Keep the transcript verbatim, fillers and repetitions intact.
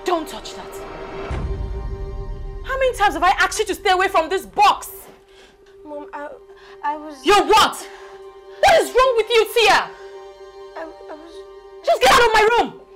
Don't touch that. How many times have I asked you to stay away from this box? Mom, I, I was... You're what? What is wrong with you, Tia? I, I was... Just get out of my room!